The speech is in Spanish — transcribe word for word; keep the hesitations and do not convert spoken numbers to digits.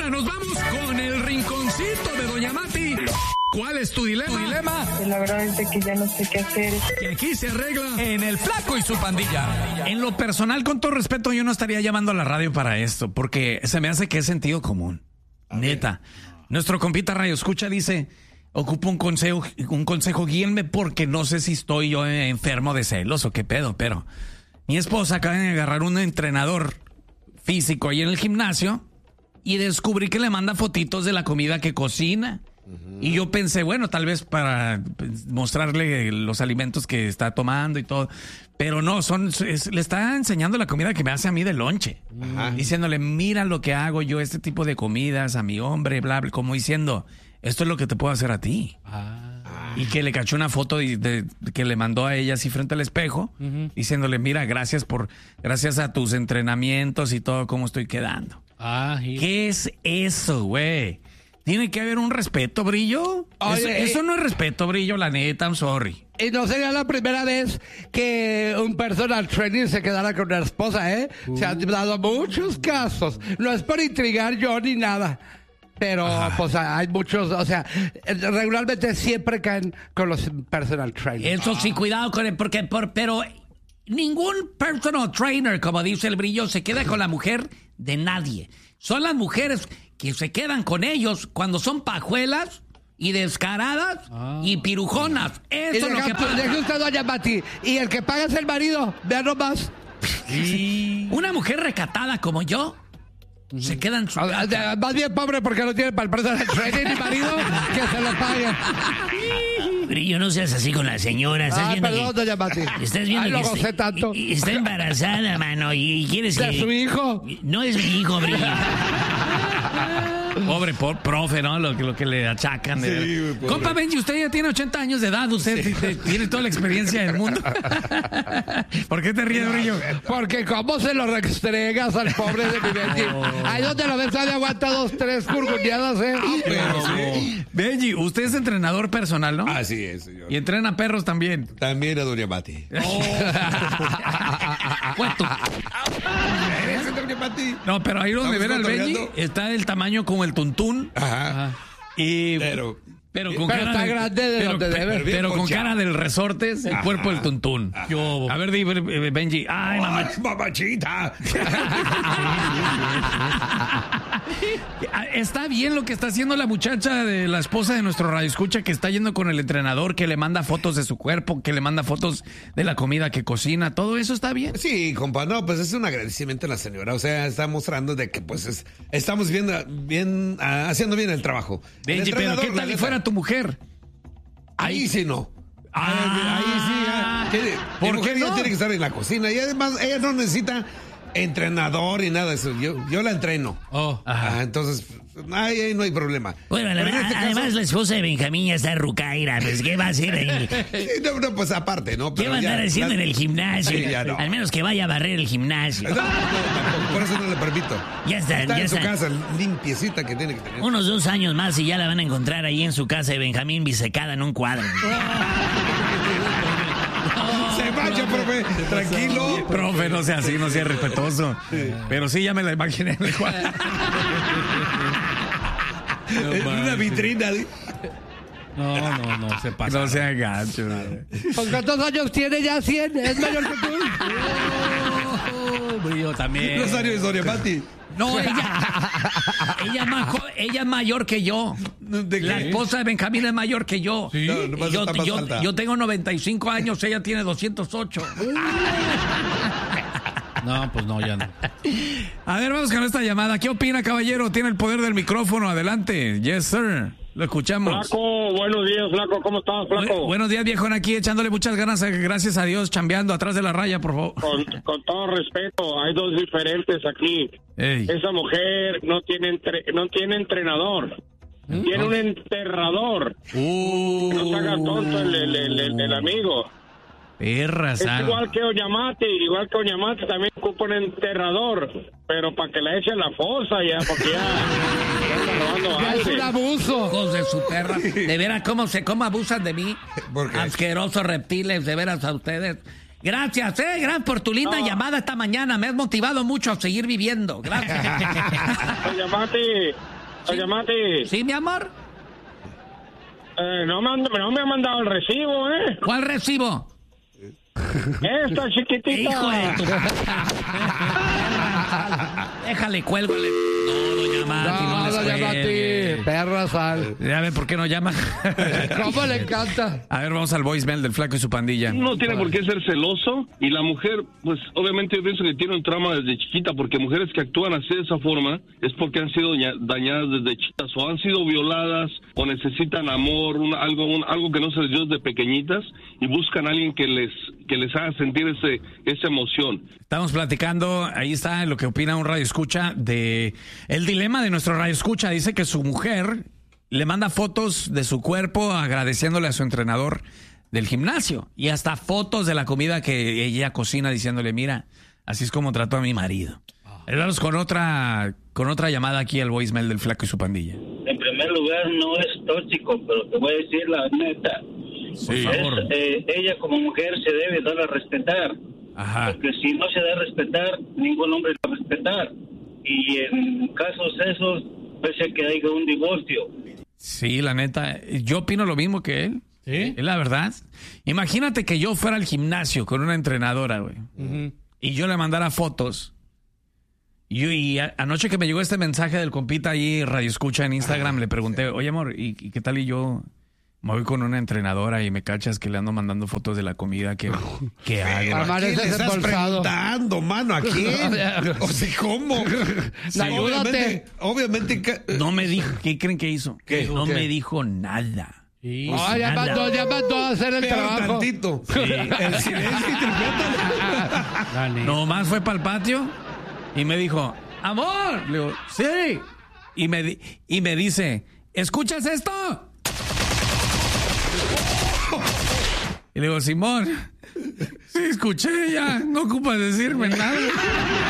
Ahora nos vamos con el rinconcito de Doña Mati. ¿Cuál es tu dilema? dilema? La verdad es de que ya no sé qué hacer. Que aquí se arregla en El Flaco y su pandilla. En lo personal, con todo respeto, yo no estaría llamando a la radio para esto, porque se me hace que es sentido común. A Neta. Ver. Nuestro compita Radio Escucha dice, ocupo un consejo, un consejo, guíenme porque no sé si estoy yo enfermo de celos o qué pedo, pero mi esposa acaba de agarrar un entrenador físico ahí en el gimnasio y descubrí que le manda fotitos de la comida que cocina. Uh-huh. Y yo pensé, bueno, tal vez para mostrarle los alimentos que está tomando y todo. Pero no, son es, le está enseñando la comida que me hace a mí de lonche. Uh-huh. Diciéndole, mira lo que hago yo, este tipo de comidas a mi hombre, bla, bla. Como diciendo, esto es lo que te puedo hacer a ti. Uh-huh. Y que le cachó una foto de, de, de, que le mandó a ella así frente al espejo. Uh-huh. Diciéndole, mira, gracias por gracias a tus entrenamientos y todo, cómo estoy quedando. Ah, sí. ¿Qué es eso, güey? Tiene que haber un respeto, Brillo. Oye, eso, eh, eso no es respeto, Brillo, la neta, I'm sorry. Y no sería la primera vez que un personal trainer se quedara con una esposa, ¿eh? Uh. Se han dado muchos casos. No es por intrigar yo ni nada. Pero, Ajá. pues, hay muchos, o sea, regularmente siempre caen con los personal trainers. Eso sí, cuidado con el, porque, por, pero ningún personal trainer, como dice el Brillo, se queda con la mujer de nadie. Son las mujeres que se quedan con ellos cuando son pajuelas y descaradas ah. y pirujonas. Eso es lo que pasa. Deje usted, Doña Mati. Y el que paga es el marido. Vea nomás. Sí. Una mujer recatada como yo uh-huh. se queda en su casa. Más bien pobre porque no tiene para el personal trainer ni marido que se lo pague. Brillo, no seas así con la señora. ¿Estás ah, viendo perdón, que, Doña Mati. Estás viendo Ay, que lo gocé está, tanto. está embarazada, mano, y quieres que... que... ¿De su hijo? No es mi hijo, Brillo. Pobre por, profe, ¿no? Lo, lo que le achacan. De... Sí, compa Benji, usted ya tiene ochenta años de edad. Usted sí. te, tiene toda la experiencia del mundo. ¿Por qué te ríes, Brillo? Porque cómo se lo restregas al pobre de mi Benji. Oh. Ahí donde lo ves, todavía aguanta dos, tres curguneadas, ¿eh? Ah, pero sí. Benji, usted es entrenador personal, ¿no? Así es, señor. Y entrena perros también. También a Doña Mati. Oh. ¿Cuánto? No, pero ahí donde ven al Benji está del tamaño como el tuntún. Ajá. Ajá. Y pero, pero con pero cara está de, grande de pero, donde debe. Pero, pero con cara del resortes, el Ajá. cuerpo del tuntún. Yo, a ver, di, Benji. Ay, mamá. Mamachita. Está bien lo que está haciendo la muchacha de la esposa de nuestro radioescucha, que está yendo con el entrenador, que le manda fotos de su cuerpo, que le manda fotos de la comida que cocina. ¿Todo eso está bien? Sí, compa. No, pues es un agradecimiento a la señora. O sea, está mostrando de que pues es, estamos bien, bien uh, haciendo bien el trabajo. Benji, el pero ¿qué tal si fuera tu mujer? Ahí, ahí sí no. Ah, ahí sí ya. ¿Qué, ¿Por mi mujer qué no? Ya tiene que estar en la cocina. Y además ella no necesita entrenador y nada de eso. Yo, yo la entreno. Oh, ajá. Ah, entonces, ahí, ahí no hay problema. Bueno, la, este además caso, la esposa de Benjamín ya está rucaira. Pues, ¿qué va a hacer ahí? Sí, no, no, pues aparte, ¿no? Pero ¿qué va a andar ya, haciendo la, en el gimnasio? Sí, no. Al menos que vaya a barrer el gimnasio. No, no, tampoco, por eso no le permito. Ya está, está ya en su está. casa, limpiecita que tiene que tener. Unos dos años más y ya la van a encontrar ahí en su casa de Benjamín bisecada en un cuadro. Se vaya, profe, tranquilo. Profe, no sea así, no sea respetuoso. Sí. Pero sí, ya me la imaginé en el cuadro. No, en una vitrina. No, no, no, se pasa. No sea gacho. ¿Con cuántos años tiene ya? cien. ¿Es mayor que tú? Oh, yo también. Los años de Doña Mati. No, ella, ella, es más, ella es mayor que yo. La esposa de Benjamín es mayor que yo. Sí. No, no yo, yo, yo tengo noventa y cinco años, ella tiene doscientos ocho. No, pues no, ya no. A ver, vamos con esta llamada. ¿Qué opina, caballero? Tiene el poder del micrófono. Adelante. Yes, sir. Lo escuchamos. Flaco, buenos días, Flaco. ¿Cómo estás, Flaco? Bu- buenos días, viejón, aquí echándole muchas ganas, gracias a Dios, chambeando atrás de la raya, por favor. Con, con todo respeto, hay dos diferentes aquí. Ey. Esa mujer no tiene entre, no tiene entrenador. ¿Mm? Tiene un enterrador. Uh. No se haga tonto el, el, el, el, el amigo. Perra, es igual que Oñamate, igual que Oñamate también ocupa un enterrador, pero para que la echen la fosa ya, porque ya, ya, ya es un abuso. Hijos de su perra, de veras cómo se cómo abusan de mí, asquerosos reptiles, de veras a ustedes. Gracias, eh, gracias por tu linda no. llamada esta mañana, me has motivado mucho a seguir viviendo, gracias. Oñamate, Doña Mati. Sí, mi amor. Eh, no, me han, no me ha mandado el recibo, ¿eh? ¿Cuál recibo? Esta chiquitita. Hijo de tu... Déjale, cuélgale. No, doña Mati, no, No, les doña cuelgue. Mati, perra sal. Ya ven por qué no llama. ¿Cómo le encanta? A ver, vamos al voicemail del Flaco y su pandilla. No tiene por qué ser celoso y la mujer, pues obviamente yo pienso que tiene un trauma desde chiquita, porque mujeres que actúan así de esa forma es porque han sido dañadas desde chiquitas o han sido violadas o necesitan amor, un, algo un, algo que no se les dio desde pequeñitas y buscan a alguien que les que les haga sentir ese esa emoción. Estamos platicando, ahí está lo que opina un radioescucha de el dilema de nuestro radioescucha. Dice que su mujer le manda fotos de su cuerpo agradeciéndole a su entrenador del gimnasio y hasta fotos de la comida que ella cocina diciéndole, mira, así es como trato a mi marido. Vamos con otra con otra llamada aquí al voicemail del Flaco y su pandilla. En primer lugar, no es tóxico, pero te voy a decir la neta. Sí, es, por favor. Eh, ella como mujer se debe dar a respetar. Ajá. Porque si no se da a respetar, ningún hombre va a respetar. Y en casos esos, puede que haya un divorcio. Sí, la neta, yo opino lo mismo que él. ¿Sí? Es la verdad. Imagínate que yo fuera al gimnasio con una entrenadora, güey. Uh-huh. Y yo le mandara fotos. Y, yo, y a, anoche que me llegó este mensaje del compita ahí, Radio Escucha en Instagram, le pregunté, oye, amor, ¿y, y qué tal? Y yo me voy con una entrenadora y me cachas que le ando mandando fotos de la comida que, que hago. ¿A quién le estás preguntando, mano? ¿A quién? O sea, ¿cómo? Sí, obviamente, obviamente... No me dijo, ¿qué creen que hizo? ¿Qué? No ¿Qué? me dijo nada. Sí. Oh, ya mandó, ya mandó a hacer el Pero trabajo. tantito. Sí. El silencio interpreta. Nomás fue para el patio y me dijo, amor. Le digo, sí. Y me, di- y me dice, ¿escuchas esto? Y le digo, Simón, sí, escuché ya, no ocupas decirme nada.